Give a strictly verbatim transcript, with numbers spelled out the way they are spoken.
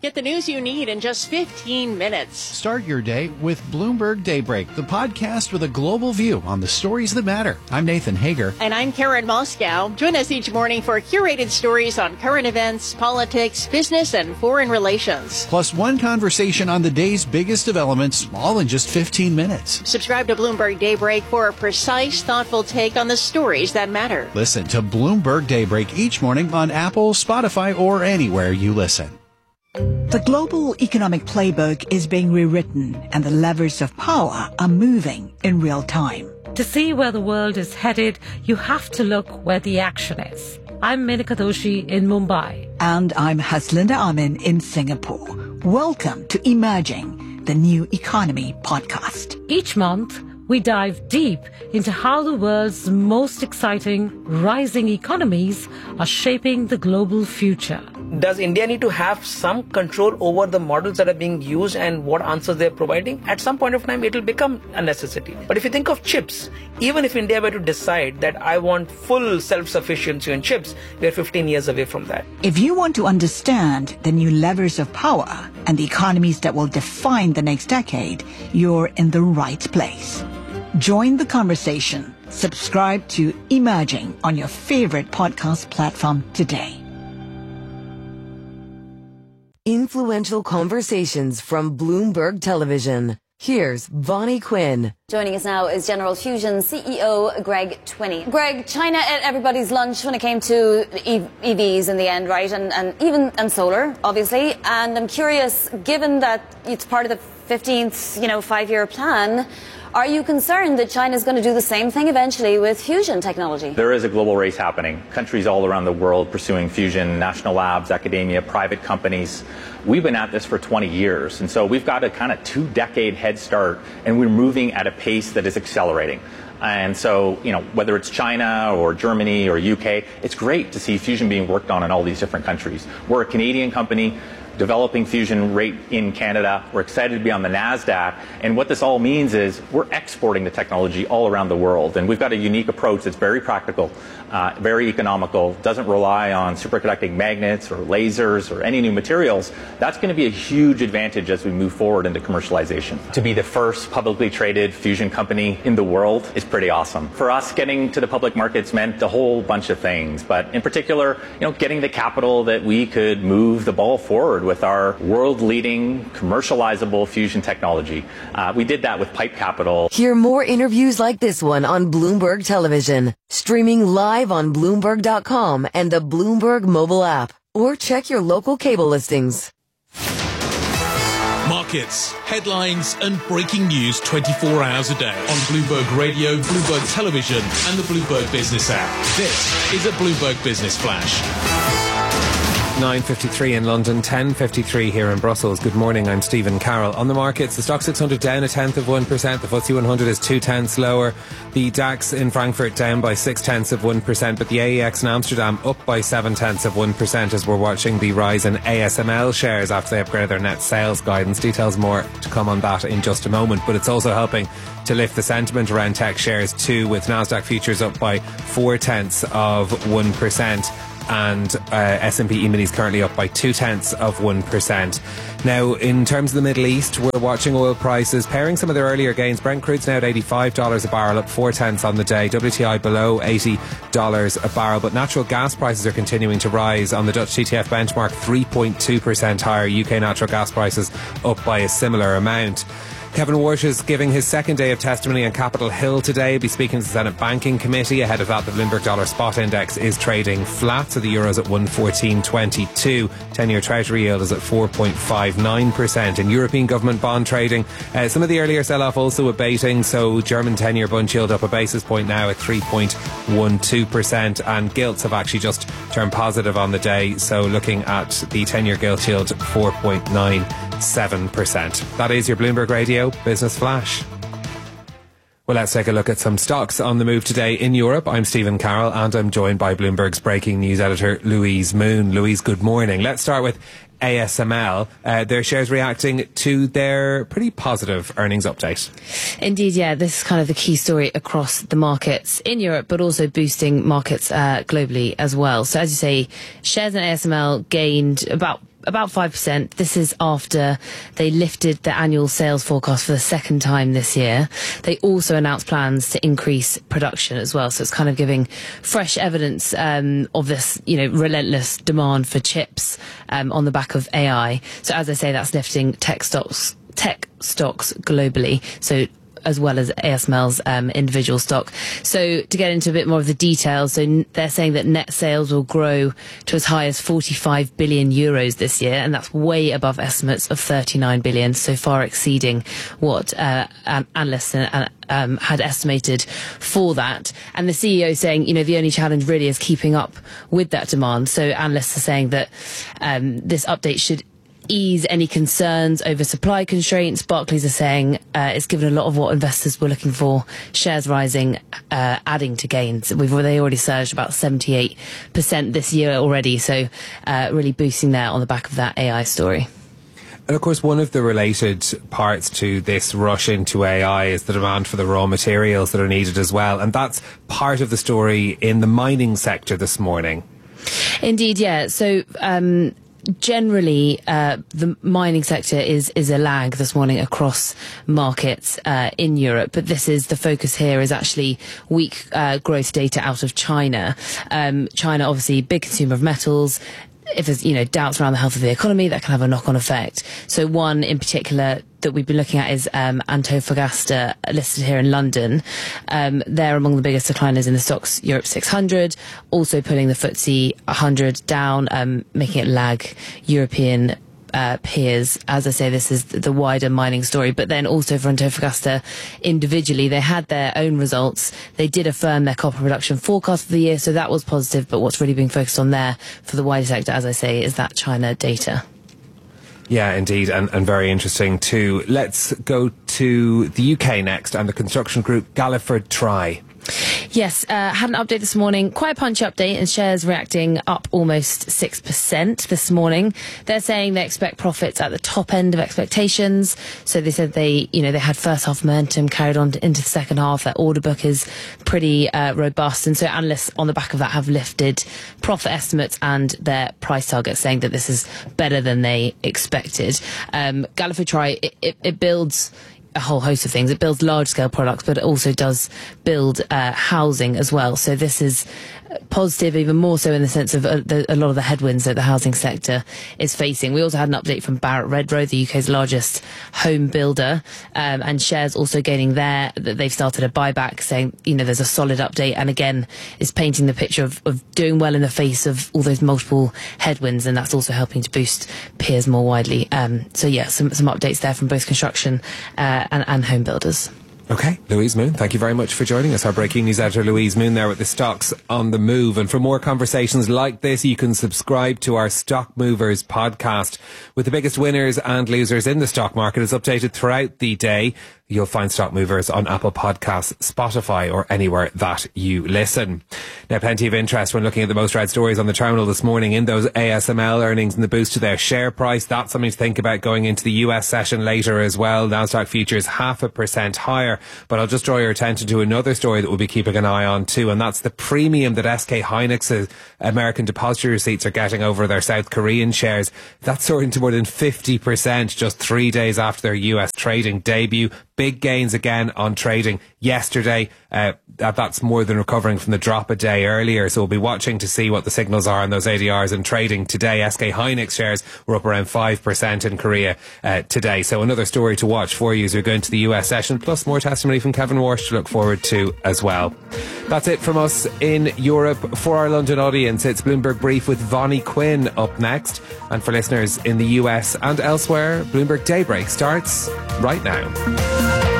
Get the news you need in just fifteen minutes. Start your day with Bloomberg Daybreak, the podcast with a global view on the stories that matter. I'm Nathan Hager. And I'm Karen Moscow. Join us each morning for curated stories on current events, politics, business, and foreign relations. Plus one conversation on the day's biggest developments, all in just fifteen minutes. Subscribe to Bloomberg Daybreak for a precise, thoughtful take on the stories that matter. Listen to Bloomberg Daybreak each morning on Apple, Spotify, or anywhere you listen. The global economic playbook is being rewritten and the levers of power are moving in real time. To see where the world is headed, you have to look where the action is. I'm Menika Doshi in Mumbai. And I'm Haslinda Amin in Singapore. Welcome to Emerging, the New Economy podcast. Each month, we dive deep into how the world's most exciting rising economies are shaping the global future. Does India need to have some control over the models that are being used and what answers they're providing? At some point of time, it will become a necessity. But if you think of chips, even if India were to decide that I want full self-sufficiency in chips, we're fifteen years away from that. If you want to understand the new levers of power and the economies that will define the next decade, you're in the right place. Join the conversation. Subscribe to Emerging on your favorite podcast platform today. Influential conversations from Bloomberg Television. Here's Bonnie Quinn. Joining us now is General Fusion C E O Greg Twinney. Greg, China ate everybody's lunch when it came to E Vs in the end, right? And, and even and solar, obviously. And I'm curious, given that it's part of the fifteenth, you know, five-year plan, are you concerned that China is going to do the same thing eventually with fusion technology? There is a global race happening. Countries all around the world pursuing fusion, national labs, academia, private companies. We've been at this for twenty years, and so we've got a kind of two-decade head start, and we're moving at a pace that is accelerating. And so, you know, whether it's China or Germany or U K, it's great to see fusion being worked on in all these different countries. We're a Canadian company developing fusion right in Canada. We're excited to be on the NASDAQ. And what this all means is we're exporting the technology all around the world. And we've got a unique approach that's very practical, uh, very economical, doesn't rely on superconducting magnets or lasers or any new materials. That's going to be a huge advantage as we move forward into commercialization. To be the first publicly traded fusion company in the world is pretty awesome. For us, getting to the public markets meant a whole bunch of things. But in particular, you know, getting the capital that we could move the ball forward with our world-leading commercializable fusion technology. Uh, we did that with Pipe Capital. Hear more interviews like this one on Bloomberg Television, streaming live on Bloomberg dot com and the Bloomberg mobile app, or check your local cable listings. Markets, headlines and breaking news twenty-four hours a day on Bloomberg Radio, Bloomberg Television and the Bloomberg Business app. This is a Bloomberg Business Flash. nine fifty-three in London, ten fifty-three here in Brussels. Good morning, I'm Stephen Carroll. On the markets, the Stoxx six hundred down a tenth of one percent, the F T S E one hundred is two tenths lower, the DAX in Frankfurt down by six tenths of one percent, but the A E X in Amsterdam up by seven tenths of one percent as we're watching the rise in A S M L shares after they upgraded their net sales guidance. Details more to come on that in just a moment, but it's also helping to lift the sentiment around tech shares too, with Nasdaq futures up by four tenths of one percent. And uh, S and P E-minis currently up by two tenths of one percent. Now, in terms of the Middle East, we're watching oil prices pairing some of their earlier gains. Brent crude's now at eighty-five dollars a barrel, up four tenths on the day. W T I below eighty dollars a barrel, but natural gas prices are continuing to rise. On the Dutch T T F benchmark, three point two percent higher. U K natural gas prices up by a similar amount. Kevin Warsh is giving his second day of testimony on Capitol Hill today. He'll be speaking to the Senate Banking Committee. Ahead of that, the Bloomberg Dollar Spot Index is trading flat, so the Euro's at one fourteen twenty-two. ten-year Treasury yield is at four point five nine percent. In European government bond trading, uh, some of the earlier sell-off also abating, so German ten-year bund yield up a basis point now at three point one two percent, and gilts have actually just turned positive on the day, so looking at the ten-year gilt yield, four point nine seven percent. That is your Bloomberg Radio Business Flash. Well, let's take a look at some stocks on the move today in Europe. I'm Stephen Carroll and I'm joined by Bloomberg's breaking news editor Louise Moon. Louise, good morning. Let's start with A S M L. Uh, their shares reacting to their pretty positive earnings update. Indeed, yeah. This is kind of the key story across the markets in Europe, but also boosting markets uh, globally as well. So as you say, shares in A S M L gained about about five percent. This is after they lifted the annual sales forecast for the second time this year. They also announced plans to increase production as well. So it's kind of giving fresh evidence um, of this, you know, relentless demand for chips um, on the back of A I. So as I say, that's lifting tech stocks, tech stocks globally. So as well as A S M L's um, individual stock. So to get into a bit more of the details, so n- they're saying that net sales will grow to as high as forty-five billion euros this year, and that's way above estimates of thirty-nine billion, so far exceeding what uh, an- analysts uh, um, had estimated for that. And the C E O saying, you know, the only challenge really is keeping up with that demand. So analysts are saying that um, this update should ease any concerns over supply constraints. Barclays are saying uh, it's given a lot of what investors were looking for, shares rising, uh, adding to gains. We've they already surged about seventy-eight percent this year already, so uh, really boosting there on the back of that A I story. And of course, one of the related parts to this rush into A I is the demand for the raw materials that are needed as well. And that's part of the story in the mining sector this morning. Indeed, yeah. So, um, generally, uh, the mining sector is, is a lag this morning across markets uh, in Europe, but this is the focus here is actually weak uh, growth data out of China. Um, China, obviously, big consumer of metals. If there's, you know, doubts around the health of the economy, that can have a knock-on effect. So one in particular that we've been looking at is um, Antofagasta, listed here in London. Um, they're among the biggest decliners in the stocks Europe six hundred, also pulling the F T S E one hundred down, um, making it lag European Uh, peers. As I say, this is the wider mining story, but then also for Antofagasta individually, they had their own results. They did affirm their copper production forecast for the year, so that was positive, but what's really being focused on there for the wider sector, as I say, is that China data. Yeah, indeed, and, and very interesting too. Let's go to the U K next and the construction group Galliford Try. Yes, uh, had an update this morning, quite a punchy update, and shares reacting up almost six percent this morning. They're saying they expect profits at the top end of expectations. So they said they, you know, they had first half momentum carried on into the second half. Their order book is pretty uh, robust. And so analysts on the back of that have lifted profit estimates and their price targets, saying that this is better than they expected. Um, Galliford Try, it, it, it builds a whole host of things. It builds large-scale products, but it also does build uh, housing as well. So this is positive, even more so in the sense of uh, the, a lot of the headwinds that the housing sector is facing. We also had an update from Barratt Redrow, the U K's largest home builder, um, and shares also gaining there. That they've started a buyback, saying, you know, there's a solid update, and again, is painting the picture of, of doing well in the face of all those multiple headwinds, and that's also helping to boost peers more widely. Um, so yeah, some, some updates there from both construction uh, and, and home builders. Okay, Louise Moon, thank you very much for joining us. Our breaking news editor Louise Moon there with the stocks on the move. And for more conversations like this, you can subscribe to our Stock Movers podcast with the biggest winners and losers in the stock market. It's updated throughout the day. You'll find Stock Movers on Apple Podcasts, Spotify, or anywhere that you listen. Now, plenty of interest when looking at the most read stories on the terminal this morning in those A S M L earnings and the boost to their share price. That's something to think about going into the U S session later as well. Nasdaq futures half a percent higher. But I'll just draw your attention to another story that we'll be keeping an eye on too, and that's the premium that S K Hynix's American depository receipts are getting over their South Korean shares. That's soaring to more than fifty percent just three days after their U S trading debut. Big gains again on trading yesterday. Uh, that, that's more than recovering from the drop a day earlier. So we'll be watching to see what the signals are on those A D Rs in trading today. S K Hynix shares were up around five percent in Korea uh, today. So another story to watch for you as we go into the U S session, plus more testimony from Kevin Walsh to look forward to as well. That's it from us in Europe. For our London audience, it's Bloomberg Brief with Vonnie Quinn up next. And for listeners in the U S and elsewhere, Bloomberg Daybreak starts right now.